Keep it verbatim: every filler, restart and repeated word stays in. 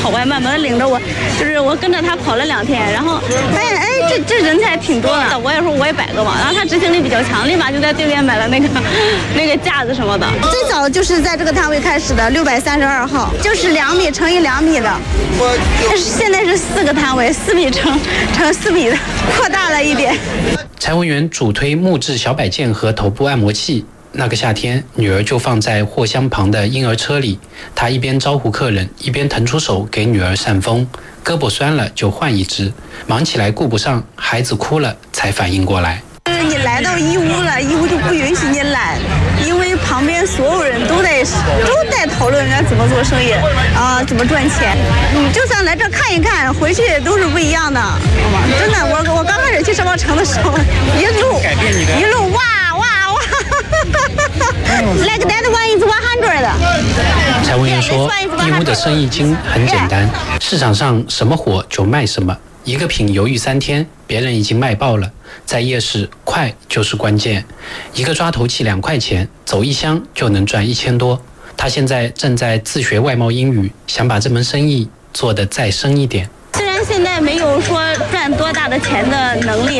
跑外卖嘛，他领着我，就是我跟着他跑了两天，然后发现哎，这这人才挺多的。我也说我也摆个嘛，然后他执行力比较强，立马就在对面买了那个那个架子什么的。最早就是在这个摊位开始的，六百三十二号，就是两米乘以两米的。但是现在是四个摊位，四米乘乘四米的，扩大了一点。 柴文员主推木质小摆件和头部按摩器。那个夏天，女儿就放在货箱旁的婴儿车里，他一边招呼客人，一边腾出手给女儿扇风。胳膊酸了就换一只，忙起来顾不上，孩子哭了才反应过来。 你来到义乌了，义乌就不允许你懒，因为旁边所有人都在都在讨论人家怎么做生意啊、呃，怎么赚钱。你就算来这看一看，回去都是不一样的。真的，我我刚开始去商贸城的时候，一路一路哇哇哇 ，like that one is one hundred 的。 柴文员说，义乌的生意经很简单，市场上什么火就卖什么。一个品犹豫三天，别人已经卖爆了。在夜市，快就是关键。一个抓头器两块钱，走一箱就能赚一千多。他现在正在自学外贸英语，想把这门生意做得再深一点。 虽然现在没有说赚多大的钱的能力。